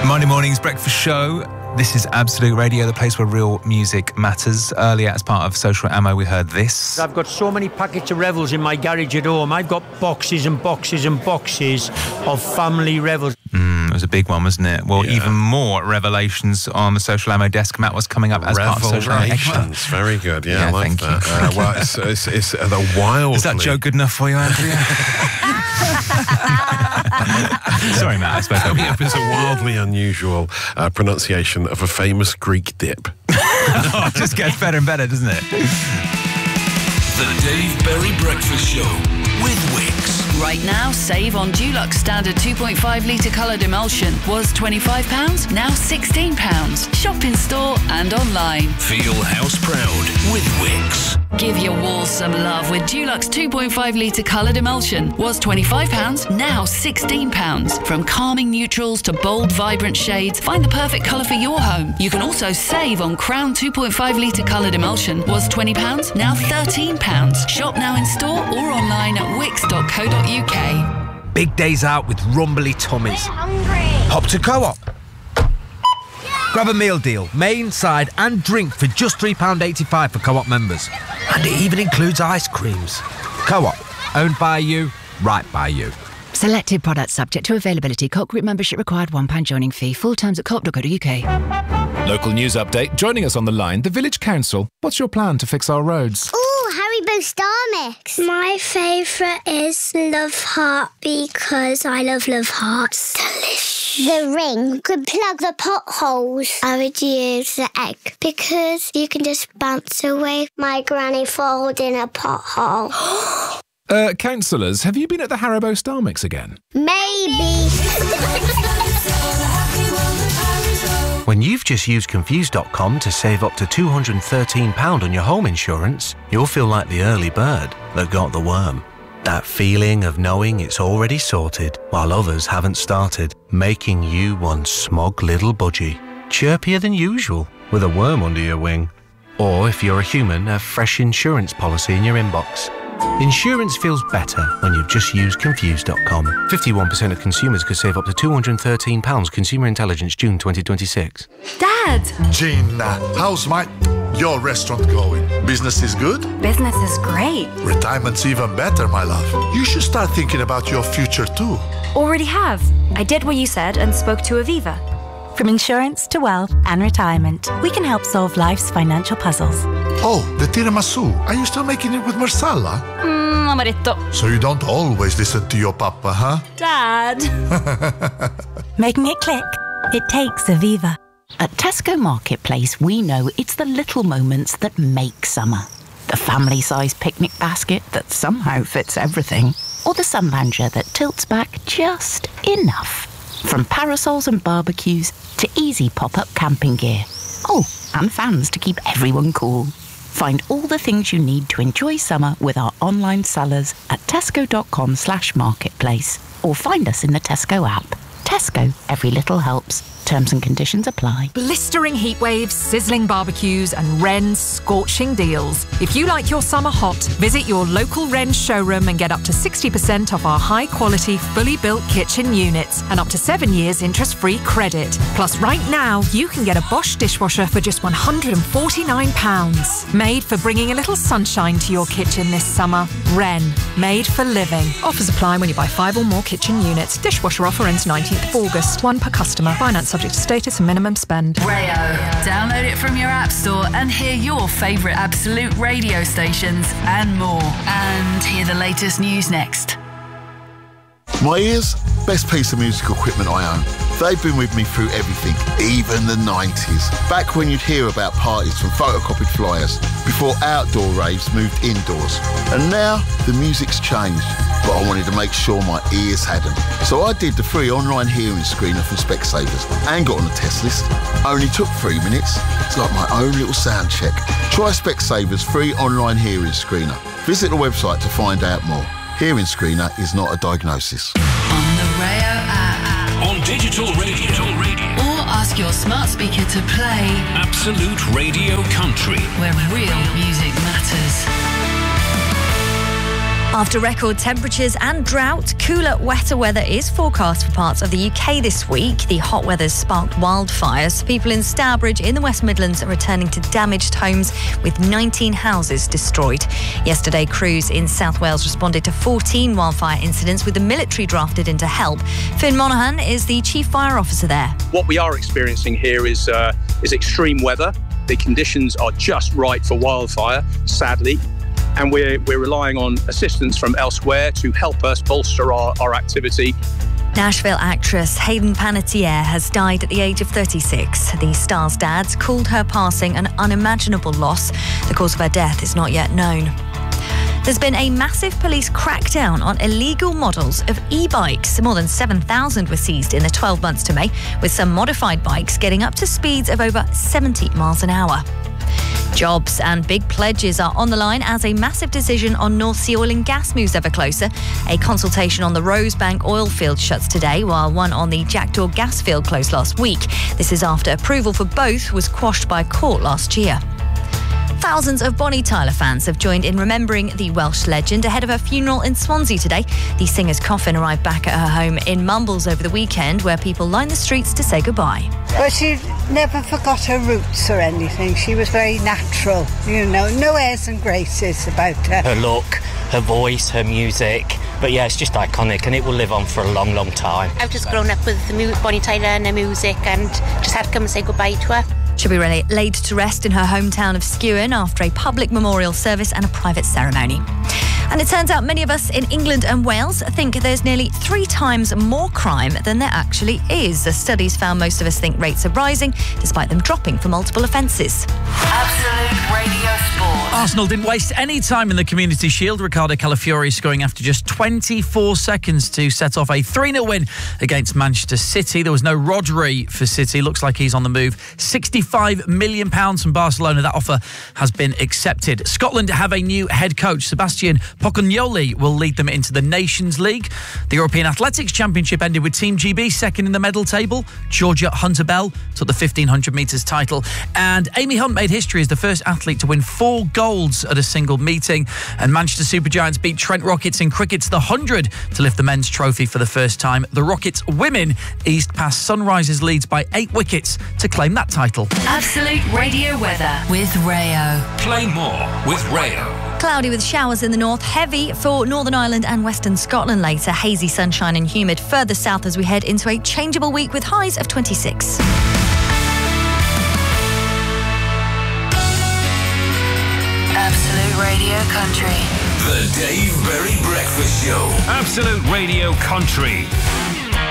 Monday morning's breakfast show. This is Absolute Radio, the place where real music matters. Earlier, as part of Social Ammo, we heard this. I've got so many packets of Revels in my garage at home. I've got boxes and boxes and boxes of family Revels. It was a big one, wasn't it? Well, even more revelations on the Social Ammo desk. Matt, what's coming up as part of Social Ammo? Revelations, very good. Yeah, I like thank that. Well, it's the wildly... Is that joke good enough for you, Andrea? Sorry, Matt, I spoke over you. It's a wildly unusual pronunciation of a famous Greek dip. Oh, it just gets better and better, doesn't it? The Dave Berry Breakfast Show with Wix. Right now, save on Dulux Standard 2.5 litre coloured emulsion. Was £25, now £16. Shop in store and online. Feel house proud with Wix. Give your walls some love with Dulux 2.5 litre coloured emulsion. Was £25, now £16. From calming neutrals to bold, vibrant shades, find the perfect colour for your home. You can also save on Crown 2.5 litre coloured emulsion. Was £20, now £13. Shop now in store or online at wix.co.uk. Big days out with rumbly tummies. Hop to Co-op. Grab a meal deal, main, side and drink for just £3.85 for Co-op members. And it even includes ice creams. Co-op, owned by you, right by you. Selected products subject to availability. Co-op group membership required, £1 joining fee. Full terms at co-op.co.uk. Local news update. Joining us on the line, the Village Council. What's your plan to fix our roads? Haribo Star Mix. My favourite is Love Heart because I love Hearts. Delicious. The ring could plug the potholes. I would use the egg because you can just bounce away my granny falls in a pothole. Councillors, have you been at the Haribo Star Mix again? Maybe. When you've just used Confused.com to save up to £213 on your home insurance, you'll feel like the early bird that got the worm. That feeling of knowing it's already sorted while others haven't started, making you one smug little budgie, chirpier than usual, with a worm under your wing. Or if you're a human, a fresh insurance policy in your inbox. Insurance feels better when you've just used Confused.com. 51% of consumers could save up to £213. Consumer Intelligence, June 2026. Dad! Gina, how's your restaurant going? Business is good? Business is great. Retirement's even better, my love. You should start thinking about your future too. Already have. I did what you said and spoke to Aviva. From insurance to wealth and retirement, we can help solve life's financial puzzles. Oh, the tiramisu. Are you still making it with marsala? Amaretto. So you don't always listen to your papa, huh? Dad. Making it click. It takes Aviva. At Tesco Marketplace, we know it's the little moments that make summer. The family-sized picnic basket that somehow fits everything. Or the sunlounger that tilts back just enough. From parasols and barbecues to easy pop-up camping gear. Oh, and fans to keep everyone cool. Find all the things you need to enjoy summer with our online sellers at tesco.com/marketplace or find us in the Tesco app. Tesco, every little helps. Terms and conditions apply. Blistering heat waves, sizzling barbecues and Wren's scorching deals. If you like your summer hot, visit your local Wren's showroom and get up to 60% off our high-quality, fully built kitchen units and up to 7 years interest-free credit. Plus, right now, you can get a Bosch dishwasher for just £149. Made for bringing a little sunshine to your kitchen this summer. Wren, made for living. Offers apply when you buy 5 or more kitchen units. Dishwasher offer ends 19th of August. 1 per customer. Finance subject to status and minimum spend. Rayo. Download it from your app store and hear your favourite Absolute radio stations and more. And hear the latest news next. My ears, best piece of musical equipment I own. They've been with me through everything, even the 90s. Back when you'd hear about parties from photocopied flyers, before outdoor raves moved indoors. And now, the music's changed, but I wanted to make sure my ears hadn't. So I did the free online hearing screener from Specsavers and got on the test list. Only took 3 minutes. It's like my own little sound check. Try Specsavers free online hearing screener. Visit the website to find out more. Hearing screener is not a diagnosis. On the Rayo app. On digital radio. Or ask your smart speaker to play Absolute Radio Country, where real music matters. After record temperatures and drought, cooler, wetter weather is forecast for parts of the UK this week. The hot weather's sparked wildfires. People in Stourbridge in the West Midlands are returning to damaged homes with 19 houses destroyed. Yesterday, crews in South Wales responded to 14 wildfire incidents with the military drafted in to help. Finn Monaghan is the Chief Fire Officer there. What we are experiencing here is extreme weather. The conditions are just right for wildfire, sadly. And we're relying on assistance from elsewhere to help us bolster our activity. Nashville actress Hayden Panettiere has died at the age of 36. The star's dad called her passing an unimaginable loss. The cause of her death is not yet known. There's been a massive police crackdown on illegal models of e-bikes. More than 7,000 were seized in the 12 months to May, with some modified bikes getting up to speeds of over 70 miles an hour. Jobs and big pledges are on the line as a massive decision on North Sea oil and gas moves ever closer. A consultation on the Rosebank oil field shuts today, while one on the Jackdaw gas field closed last week. This is after approval for both was quashed by court last year. Thousands of Bonnie Tyler fans have joined in remembering the Welsh legend ahead of her funeral in Swansea today. The singer's coffin arrived back at her home in Mumbles over the weekend, where people lined the streets to say goodbye. Well, she never forgot her roots or anything. She was very natural, no airs and graces about her. Her look, her voice, her music. But yeah, it's just iconic and it will live on for a long, long time. I've just grown up with Bonnie Tyler and her music and just had to come and say goodbye to her. She'll be laid to rest in her hometown of Skewen after a public memorial service and a private ceremony. And it turns out many of us in England and Wales think there's nearly 3 times more crime than there actually is. The studies found most of us think rates are rising, despite them dropping for multiple offences. Absolute Radio Sport. Arsenal didn't waste any time in the Community Shield. Ricardo Calafiori scoring after just 24 seconds to set off a 3-0 win against Manchester City. There was no Rodri for City. Looks like he's on the move. £65 million from Barcelona. That offer has been accepted. Scotland have a new head coach. Sebastian Pocognoli will lead them into the Nations League. The European Athletics Championship ended with Team GB second in the medal table. Georgia Hunter-Bell took the 1500 metres title. And Amy Hunt made history as the first athlete to win 4 golds at a single meeting. And Manchester Supergiants beat Trent Rockets in cricket's The 100 to lift the men's trophy for the first time. The Rockets women eased past Sunrisers Leeds by 8 wickets to claim that title. Absolute Radio weather with Rayo. Play more with Rayo. Cloudy with showers in the north, heavy for Northern Ireland and Western Scotland later, hazy sunshine and humid further south as we head into a changeable week with highs of 26. Absolute Radio Country. The Dave Berry Breakfast Show. Absolute Radio Country.